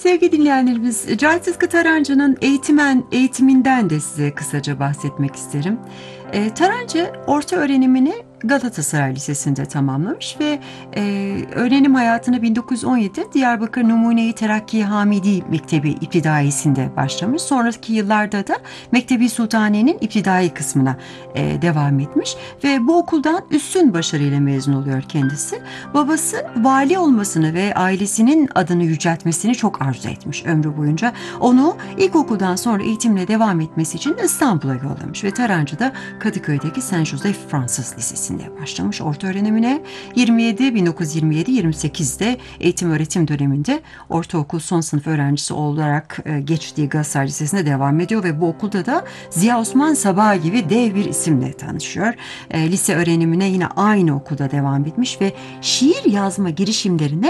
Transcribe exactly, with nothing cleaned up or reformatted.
Sevgili dinleyenlerimiz, Cahit Sıtkı Tarancı'nın eğitimen eğitiminden de size kısaca bahsetmek isterim. E, Tarancı orta öğrenimini Galatasaray Lisesi'nde tamamlamış ve e, öğrenim hayatını bin dokuz yüz on yedide Diyarbakır Numune-i Terakki Hamidi Mektebi İptidaisi'nde başlamış. Sonraki yıllarda da Mektebi Sultaniye'nin iptidai kısmına e, devam etmiş ve bu okuldan üstün başarıyla mezun oluyor kendisi. Babası vali olmasını ve ailesinin adını yüceltmesini çok arzu etmiş ömrü boyunca. Onu ilkokuldan sonra eğitimle devam etmesi için İstanbul'a yollamış ve Tarancı da Kadıköy'deki Saint Joseph Fransız Lisesi'nde başlamış orta öğrenimine. yirmi yedi bin dokuz yüz yirmi yedi yirmi sekizde eğitim öğretim döneminde ortaokul son sınıf öğrencisi olarak e, geçtiği Galatasaray Lisesi'nde devam ediyor ve bu okulda da Ziya Osman Sabah gibi dev bir isimle tanışıyor. E, lise öğrenimine yine aynı okulda devam etmiş ve şiir yazma girişimlerine